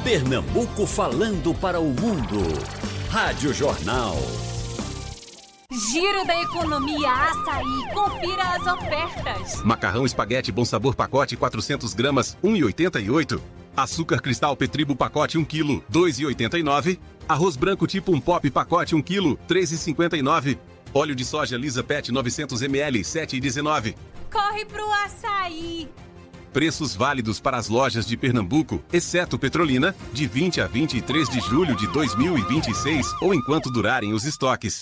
Pernambuco falando para o mundo. Rádio Jornal. Giro da Economia Açaí. Confira as ofertas. Macarrão espaguete Bom Sabor pacote 400 gramas, 1,88. Açúcar cristal Petribo pacote 1 kg, 2,89. Arroz branco tipo 1 pop pacote 1 kg, 3,59. Óleo de soja Lisa Pet 900 ml, 7,19. Corre pro açaí. Preços válidos para as lojas de Pernambuco, exceto Petrolina, de 20 a 23 de julho de 2026 ou enquanto durarem os estoques.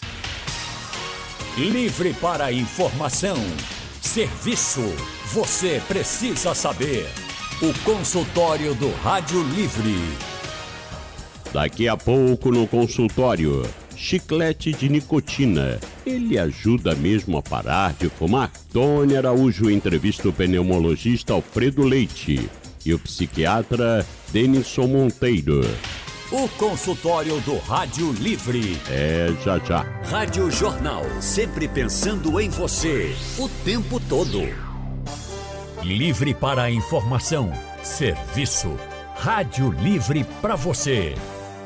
Livre para informação. Serviço. Você precisa saber. O consultório do Rádio Livre. Daqui a pouco no consultório, chiclete de nicotina. Ele ajuda mesmo a parar de fumar? Tony Araújo entrevista o pneumologista Alfredo Leite e o psiquiatra Denison Monteiro. O consultório do Rádio Livre. Já. Rádio Jornal, sempre pensando em você, o tempo todo. Livre para a informação. Serviço. Rádio Livre para você.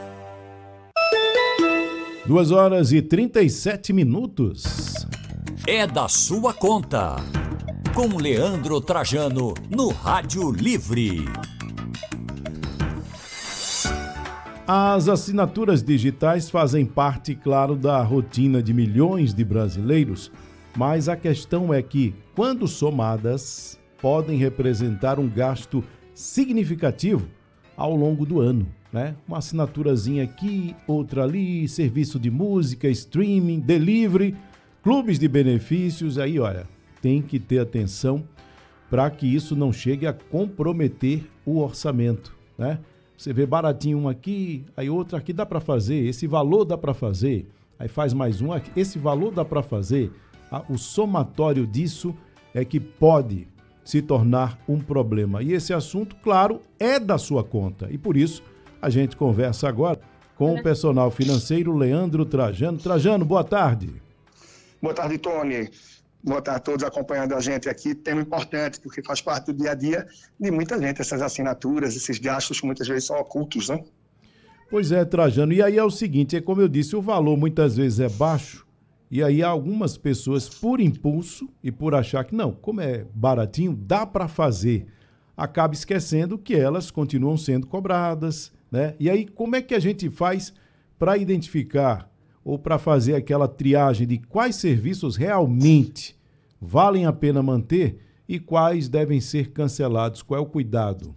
2h37. É da sua conta. Com Leandro Trajano, no Rádio Livre. As assinaturas digitais fazem parte, claro, da rotina de milhões de brasileiros, mas a questão é que, quando somadas, podem representar um gasto significativo ao longo do ano, né? Uma assinaturazinha aqui, outra ali, serviço de música, streaming, delivery, clubes de benefícios, aí olha, tem que ter atenção para que isso não chegue a comprometer o orçamento, né? Você vê baratinho um aqui, aí outro aqui dá para fazer, esse valor dá para fazer, aí faz mais um aqui, esse valor dá para fazer. O somatório disso é que pode se tornar um problema. E esse assunto, claro, é da sua conta. E por isso, a gente conversa agora com o personal financeiro Leandro Trajano. Trajano, boa tarde. Boa tarde, Tony. Boa tarde a todos acompanhando a gente aqui. Tema importante, porque faz parte do dia a dia de muita gente, essas assinaturas, esses gastos que muitas vezes são ocultos, né? Pois é, Trajano. E aí é o seguinte, é como eu disse, o valor muitas vezes é baixo, e aí algumas pessoas, por impulso e por achar que não, como é baratinho, dá para fazer, acaba esquecendo que elas continuam sendo cobradas, né? E aí como é que a gente faz para identificar ou para fazer aquela triagem de quais serviços realmente valem a pena manter e quais devem ser cancelados? Qual é o cuidado?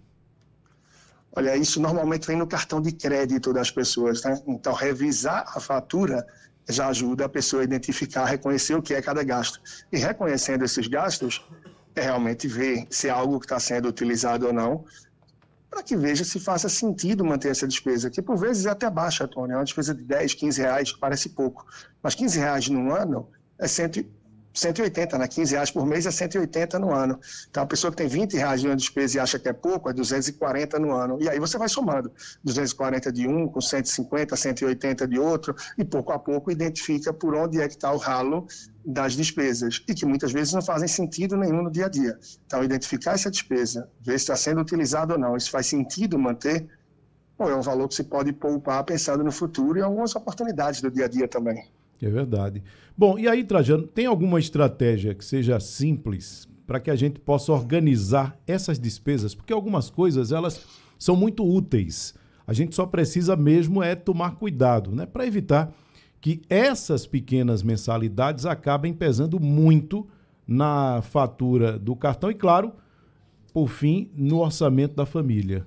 Olha, isso normalmente vem no cartão de crédito das pessoas, né? Então, revisar a fatura já ajuda a pessoa a identificar, reconhecer o que é cada gasto. E reconhecendo esses gastos, é realmente ver se é algo que está sendo utilizado ou não, para que veja se faça sentido manter essa despesa, que por vezes é até baixa, Tony, é uma despesa de 10, 15 reais, parece pouco, mas 15 reais no ano é 180, né? 15 reais por mês é 180 no ano. Então, a pessoa que tem 20 reais de uma despesa e acha que é pouco, é 240 no ano. E aí você vai somando 240 de um, com 150, 180 de outro, e pouco a pouco identifica por onde é que está o ralo das despesas, e que muitas vezes não fazem sentido nenhum no dia a dia. Então, identificar essa despesa, ver se está sendo utilizado ou não, e se faz sentido manter, é um valor que se pode poupar pensando no futuro e algumas oportunidades do dia a dia também. É verdade. Bom, e aí, Trajano, tem alguma estratégia que seja simples para que a gente possa organizar essas despesas? Porque algumas coisas, elas são muito úteis. A gente só precisa mesmo tomar cuidado, né? Para evitar que essas pequenas mensalidades acabem pesando muito na fatura do cartão e, claro, por fim, no orçamento da família.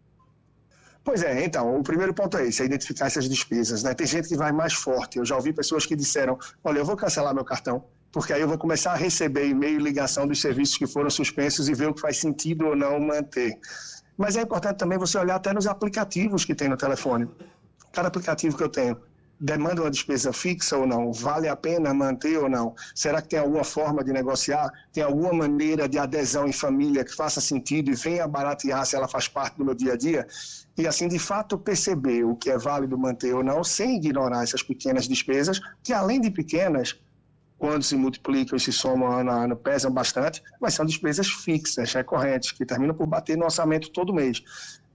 Pois é, então, o primeiro ponto é esse, é identificar essas despesas, né? Tem gente que vai mais forte. Eu já ouvi pessoas que disseram, olha, eu vou cancelar meu cartão, porque aí eu vou começar a receber e-mail e ligação dos serviços que foram suspensos e ver o que faz sentido ou não manter. Mas é importante também você olhar até nos aplicativos que tem no telefone. Cada aplicativo que eu tenho demanda uma despesa fixa ou não? Vale a pena manter ou não? Será que tem alguma forma de negociar? Tem alguma maneira de adesão em família que faça sentido e venha baratear se ela faz parte do meu dia a dia? E assim, de fato, perceber o que é válido manter ou não, sem ignorar essas pequenas despesas, que além de pequenas, quando se multiplicam e se somam ano a ano, pesam bastante, mas são despesas fixas, recorrentes, que terminam por bater no orçamento todo mês.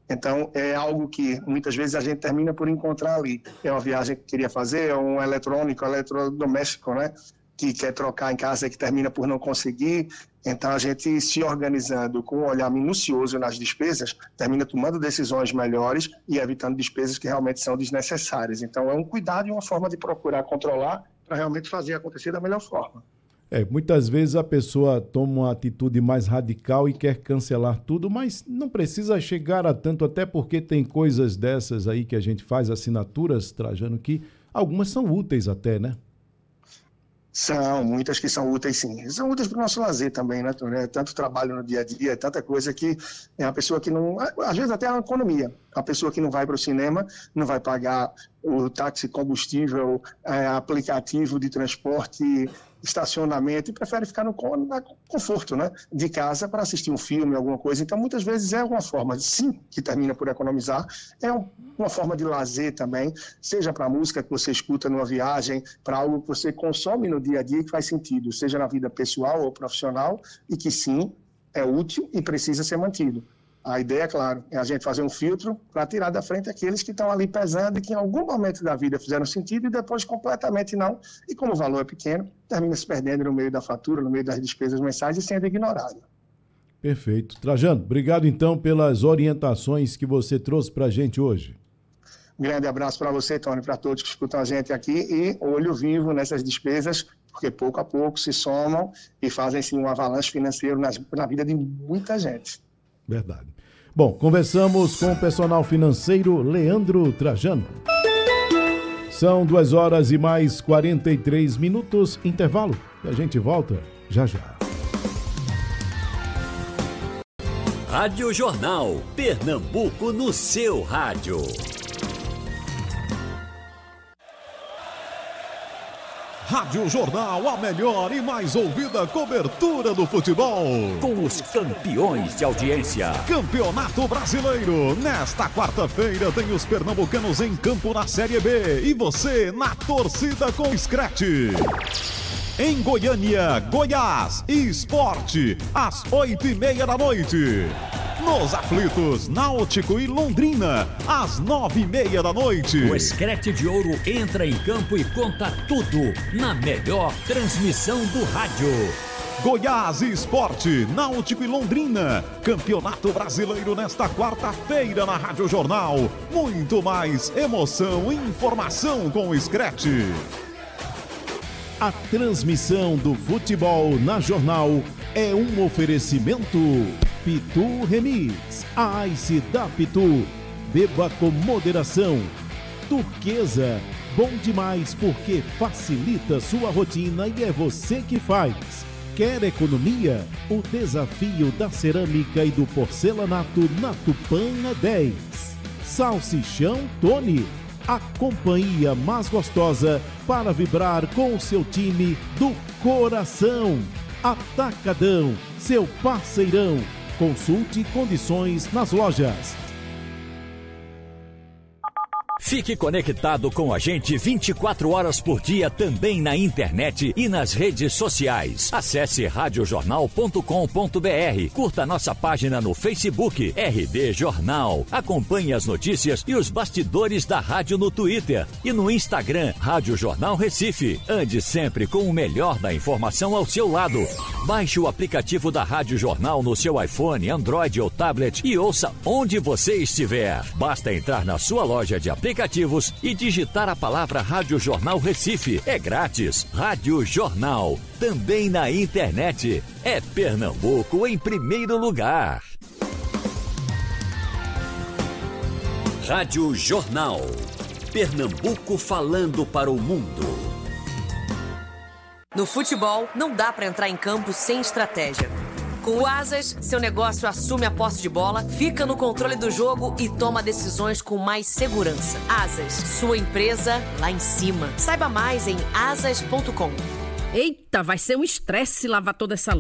Então, é algo que muitas vezes a gente termina por encontrar ali. É uma viagem que queria fazer, é um eletrodoméstico, né? Que quer trocar em casa e que termina por não conseguir. Então, a gente se organizando com um olhar minucioso nas despesas, termina tomando decisões melhores e evitando despesas que realmente são desnecessárias. Então, é um cuidado e uma forma de procurar controlar para realmente fazer acontecer da melhor forma. Muitas vezes a pessoa toma uma atitude mais radical e quer cancelar tudo, mas não precisa chegar a tanto, até porque tem coisas dessas aí que a gente faz, assinaturas, Trajano, que algumas são úteis até, né? São muitas que são úteis, sim. São úteis para o nosso lazer também, né, Tony? É tanto trabalho no dia a dia, é tanta coisa que é uma pessoa que não... Às vezes até é uma economia. A pessoa que não vai para o cinema não vai pagar o táxi, combustível, aplicativo de transporte, estacionamento, e prefere ficar no conforto, né, de casa para assistir um filme, alguma coisa. Então, muitas vezes é uma forma, sim, que termina por economizar, é uma forma de lazer também, seja para a música que você escuta numa viagem, para algo que você consome no dia a dia que faz sentido, seja na vida pessoal ou profissional, e que sim, é útil e precisa ser mantido. A ideia, claro, é a gente fazer um filtro para tirar da frente aqueles que estão ali pesando e que em algum momento da vida fizeram sentido e depois completamente não. E como o valor é pequeno, termina se perdendo no meio da fatura, no meio das despesas mensais e sendo ignorado. Perfeito. Trajano, obrigado então pelas orientações que você trouxe para a gente hoje. Um grande abraço para você, Tony, para todos que escutam a gente aqui e olho vivo nessas despesas, porque pouco a pouco se somam e fazem sim um avalanche financeiro na vida de muita gente. Verdade. Bom, conversamos com o personal financeiro Leandro Trajano. São 2 horas e mais 43 minutos, intervalo, e a gente volta já já. Rádio Jornal, Pernambuco no seu rádio. Rádio Jornal, a melhor e mais ouvida cobertura do futebol. Com os campeões de audiência. Campeonato Brasileiro. Nesta quarta-feira tem os pernambucanos em campo na Série B. E você na torcida com Scratch. Em Goiânia, Goiás e Sport, às 8h30 da noite. Nos aflitos, Náutico e Londrina, às 9h30 da noite. O Scratch de Ouro entra em campo e conta tudo na melhor transmissão do rádio. Goiás e Sport, Náutico e Londrina. Campeonato Brasileiro nesta quarta-feira na Rádio Jornal. Muito mais emoção e informação com o Scratch. A transmissão do futebol na Jornal é um oferecimento Pitu Remix, a Ice da Pitu. Beba com moderação. Turquesa, bom demais porque facilita sua rotina e é você que faz. Quer economia? O desafio da cerâmica e do porcelanato na Tupã é 10. Salsichão Tony, a companhia mais gostosa para vibrar com o seu time do coração. Atacadão, seu parceirão. Consulte condições nas lojas. Fique conectado com a gente 24 horas por dia também na internet e nas redes sociais. Acesse radiojornal.com.br. Curta nossa página no Facebook, RD Jornal. Acompanhe as notícias e os bastidores da rádio no Twitter e no Instagram, Rádio Jornal Recife. Ande sempre com o melhor da informação ao seu lado. Baixe o aplicativo da Rádio Jornal no seu iPhone, Android ou tablet e ouça onde você estiver. Basta entrar na sua loja de aplicativos e digitar a palavra Rádio Jornal Recife. É grátis. Rádio Jornal. Também na internet. É Pernambuco em primeiro lugar. Rádio Jornal. Pernambuco falando para o mundo. No futebol, não dá para entrar em campo sem estratégia. Com o Asas, seu negócio assume a posse de bola, fica no controle do jogo e toma decisões com mais segurança. Asas, sua empresa lá em cima. Saiba mais em asas.com. Eita, vai ser um estresse lavar toda essa